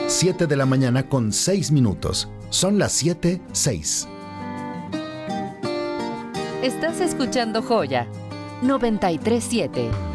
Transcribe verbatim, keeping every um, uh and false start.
siete de la mañana con seis minutos. Son las siete seis. Estás escuchando Joya noventa y tres siete.